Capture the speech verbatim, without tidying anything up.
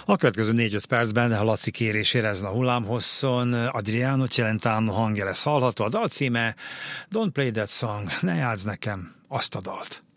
A következő négy-öt percben a Laci kérésére ezen a hullámhosszon Adriano Celentano hangja lesz hallható. A dal címe Don't Play That Song, ne játsz nekem azt a dalt.